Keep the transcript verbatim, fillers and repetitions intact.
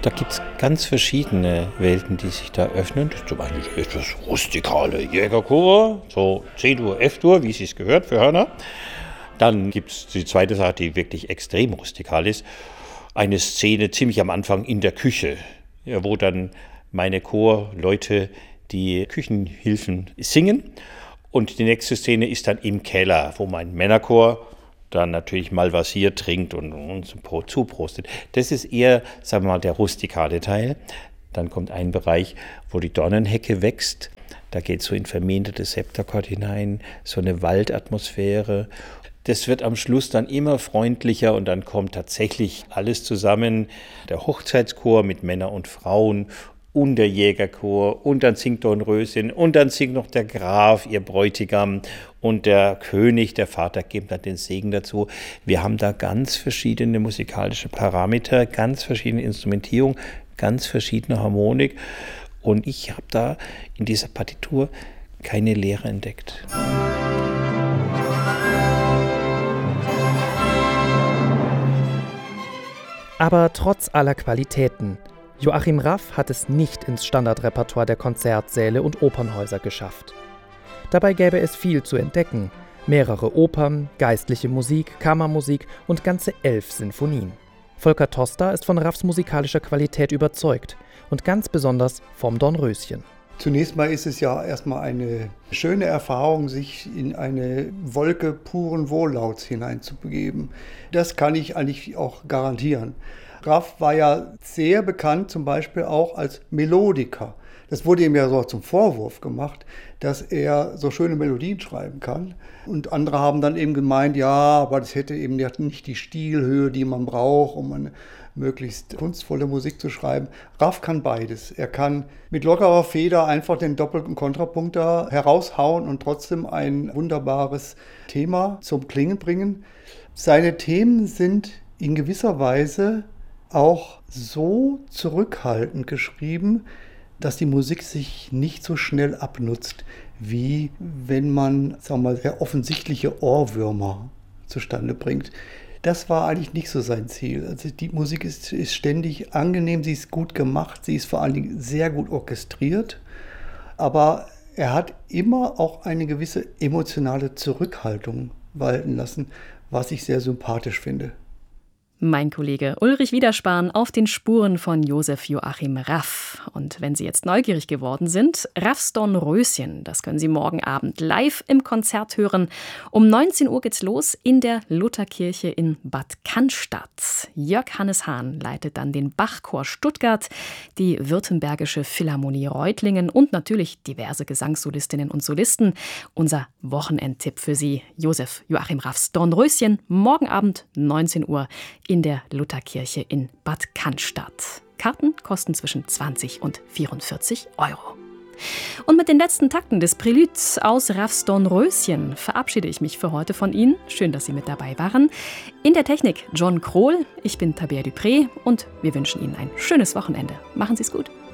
Da gibt es ganz verschiedene Welten, die sich da öffnen. Zum Beispiel das rustikale Jägerchor, so C-Dur, F-Dur, wie es sich gehört für Hörner. Dann gibt es die zweite Sache, die wirklich extrem rustikal ist. Eine Szene ziemlich am Anfang in der Küche, ja, wo dann meine Chorleute die Küchenhilfen singen. Und die nächste Szene ist dann im Keller, wo mein Männerchor dann natürlich Malvasier trinkt und uns zuprostet. Das ist eher, sagen wir mal, der rustikale Teil. Dann kommt ein Bereich, wo die Dornenhecke wächst. Da geht es so in verminderte Septakkord hinein, so eine Waldatmosphäre. Das wird am Schluss dann immer freundlicher und dann kommt tatsächlich alles zusammen. Der Hochzeitschor mit Männern und Frauen und der Jägerchor und dann singt Dornröschen und dann singt noch der Graf, ihr Bräutigam und der König, der Vater, geben dann den Segen dazu. Wir haben da ganz verschiedene musikalische Parameter, ganz verschiedene Instrumentierung, ganz verschiedene Harmonik und ich habe da in dieser Partitur keine Leere entdeckt. Aber trotz aller Qualitäten, Joachim Raff hat es nicht ins Standardrepertoire der Konzertsäle und Opernhäuser geschafft. Dabei gäbe es viel zu entdecken. Mehrere Opern, geistliche Musik, Kammermusik und ganze elf Sinfonien. Volker Tosta ist von Raffs musikalischer Qualität überzeugt und ganz besonders vom Dornröschen. Zunächst mal ist es ja erstmal eine schöne Erfahrung, sich in eine Wolke puren Wohllauts hineinzubegeben. Das kann ich eigentlich auch garantieren. Raff war ja sehr bekannt, zum Beispiel auch als Melodiker. Das wurde ihm ja so zum Vorwurf gemacht, dass er so schöne Melodien schreiben kann. Und andere haben dann eben gemeint, ja, aber das hätte eben nicht die Stilhöhe, die man braucht, um eine möglichst kunstvolle Musik zu schreiben. Raff kann beides. Er kann mit lockerer Feder einfach den doppelten Kontrapunkt da heraushauen und trotzdem ein wunderbares Thema zum Klingen bringen. Seine Themen sind in gewisser Weise auch so zurückhaltend geschrieben, dass die Musik sich nicht so schnell abnutzt, wie wenn man, sagen wir mal, sehr offensichtliche Ohrwürmer zustande bringt. Das war eigentlich nicht so sein Ziel. Also die Musik ist, ist ständig angenehm, sie ist gut gemacht, sie ist vor allen Dingen sehr gut orchestriert, aber er hat immer auch eine gewisse emotionale Zurückhaltung walten lassen, was ich sehr sympathisch finde. Mein Kollege Ulrich Wiederspahn auf den Spuren von Josef Joachim Raff. Und wenn Sie jetzt neugierig geworden sind, Raffs Dornröschen, das können Sie morgen Abend live im Konzert hören. Um neunzehn Uhr geht's los in der Lutherkirche in Bad Cannstatt. Jörg Hannes Hahn leitet dann den Bachchor Stuttgart, die Württembergische Philharmonie Reutlingen und natürlich diverse Gesangssolistinnen und Solisten. Unser Wochenendtipp für Sie, Josef Joachim Raffs Dornröschen, morgen Abend neunzehn Uhr in der Lutherkirche in Bad Cannstatt. Karten kosten zwischen zwanzig und vierundvierzig Euro. Und mit den letzten Takten des Preludes aus Raffs Dornröschen verabschiede ich mich für heute von Ihnen. Schön, dass Sie mit dabei waren. In der Technik John Krohl, ich bin Tabea Dupré und wir wünschen Ihnen ein schönes Wochenende. Machen Sie es gut.